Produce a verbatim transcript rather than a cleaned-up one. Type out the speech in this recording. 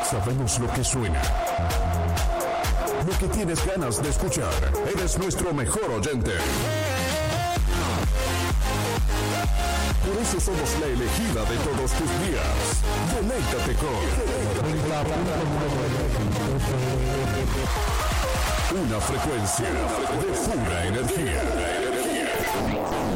Sabemos lo que suena, lo que tienes ganas de escuchar. Eres nuestro mejor oyente. Por eso somos la elegida de todos tus días. Conéctate con una frecuencia de pura energía.